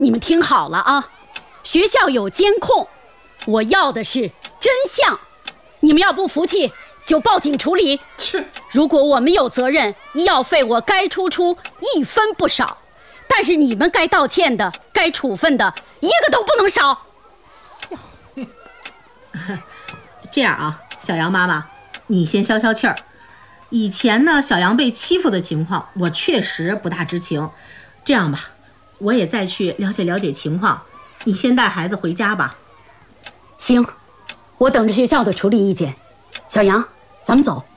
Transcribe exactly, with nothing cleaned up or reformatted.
你们听好了啊，学校有监控，我要的是真相。你们要不服气，就报警处理。如果我们有责任，医药费我该出出，一分不少。但是你们该道歉的、该处分的，一个都不能少。 这样啊，小杨妈妈，你先消消气儿。以前呢，小杨被欺负的情况，我确实不大知情。这样吧，我也再去了解了解情况。你先带孩子回家吧。 行，我等着学校的处理意见。小杨，咱们走。